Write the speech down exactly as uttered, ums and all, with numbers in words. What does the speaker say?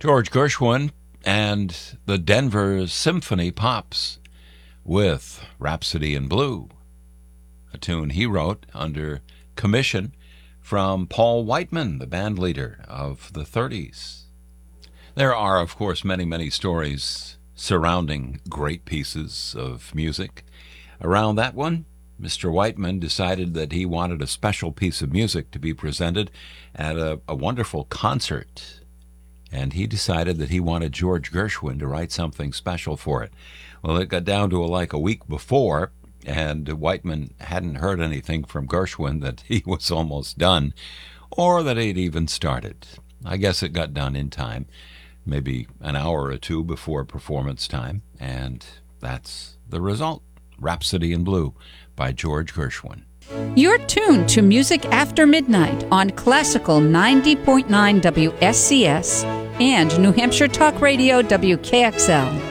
George Gershwin and the Denver Symphony Pops with Rhapsody in Blue, a tune he wrote under commission from Paul Whiteman, the band leader of the thirties. There are, of course, many, many stories surrounding great pieces of music. Around that one, Mister Whiteman decided that he wanted a special piece of music to be presented at a, a wonderful concert. And he decided that he wanted George Gershwin to write something special for it. Well, it got down to like a week before, and Whiteman hadn't heard anything from Gershwin that he was almost done, or that he'd even started. I guess it got done in time, maybe an hour or two before performance time, and that's the result. Rhapsody in Blue by George Gershwin. You're tuned to Music After Midnight on Classical ninety point nine W S C S and New Hampshire Talk Radio W K X L.